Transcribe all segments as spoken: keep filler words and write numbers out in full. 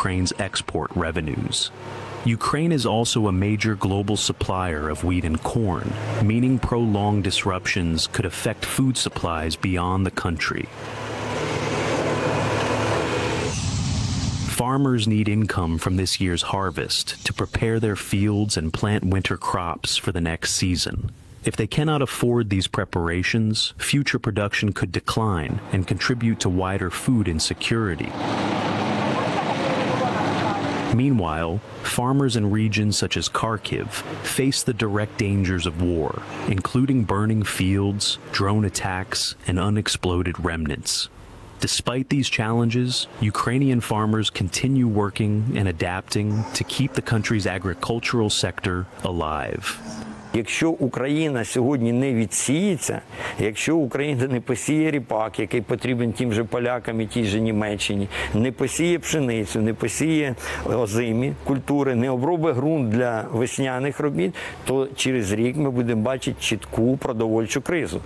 Ukraine's export revenues. Ukraine is also a major global supplier of wheat and corn, meaning prolonged disruptions could affect food supplies beyond the country. Farmers need income from this year's harvest to prepare their fields and plant winter crops for the next season. If they cannot afford these preparations, future production could decline and contribute to wider food insecurity. Meanwhile, farmers in regions such as Kharkiv face the direct dangers of war, including burning fields, drone attacks, and unexploded remnants. Despite these challenges, Ukrainian farmers continue working and adapting to keep the country's agricultural sector alive. Якщо Україна сьогодні не відсіється, якщо Україна не посіє ріпак, який потрібен тим же полякам і тій же Німеччині, не посіє пшеницю, не посіє озимі культури, не обробить ґрунт для весняних робіт, то через рік ми будемо бачити чітку продовольчу кризу.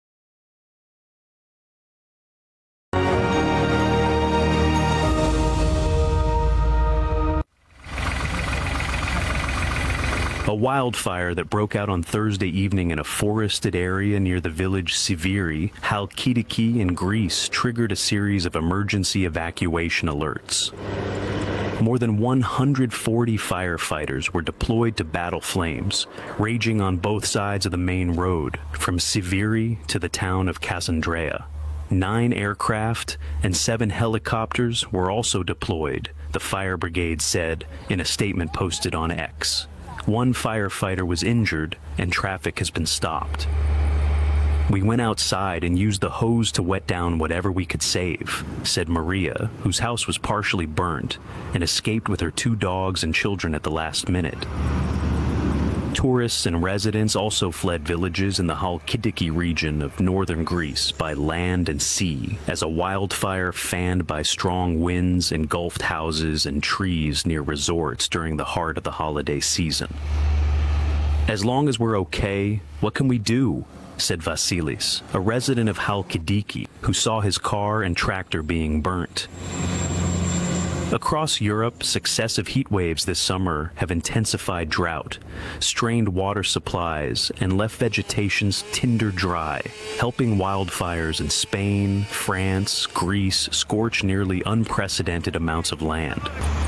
A wildfire that broke out on Thursday evening in a forested area near the village Siviri, Halkidiki in Greece, triggered a series of emergency evacuation alerts. More than one hundred forty firefighters were deployed to battle flames, raging on both sides of the main road, from Siviri to the town of Cassandrea. Nine aircraft and seven helicopters were also deployed, the fire brigade said in a statement posted on X. One firefighter was injured and traffic has been stopped. We went outside and used the hose to wet down whatever we could save, said Maria, whose house was partially burnt and escaped with her two dogs and children at the last minute. Tourists and residents also fled villages in the Halkidiki region of northern Greece by land and sea as a wildfire fanned by strong winds engulfed houses and trees near resorts during the heart of the holiday season. As long as we're okay, what can we do? Said Vasilis, a resident of Halkidiki, who saw his car and tractor being burnt. Across Europe, successive heat waves this summer have intensified drought, strained water supplies, and left vegetations tinder dry, helping wildfires in Spain, France, Greece scorch nearly unprecedented amounts of land.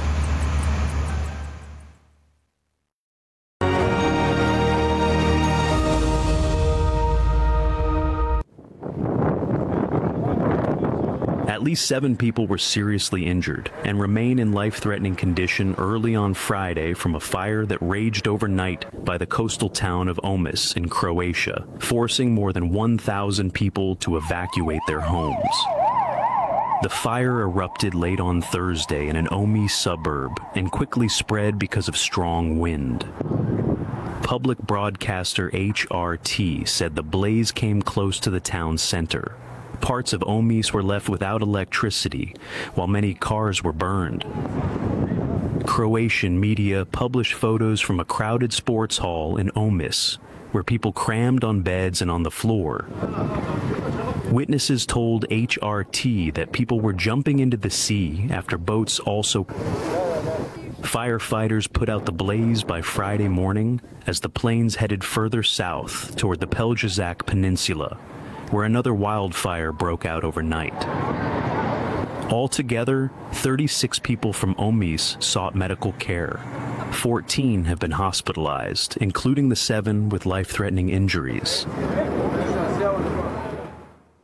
At least seven people were seriously injured and remain in life-threatening condition early on Friday from a fire that raged overnight by the coastal town of Omis in Croatia, forcing more than one thousand people to evacuate their homes. The fire erupted late on Thursday in an Omi suburb and quickly spread because of strong wind. Public broadcaster H R T said the blaze came close to the town's center. Parts of Omis were left without electricity, while many cars were burned. Croatian media published photos from a crowded sports hall in Omis, where people crammed on beds and on the floor. Witnesses told H R T that people were jumping into the sea after boats also. Firefighters put out the blaze by Friday morning as the planes headed further south toward the Pelješac Peninsula, where another wildfire broke out overnight. Altogether, thirty-six people from Omis sought medical care. fourteen have been hospitalized, including the seven with life-threatening injuries.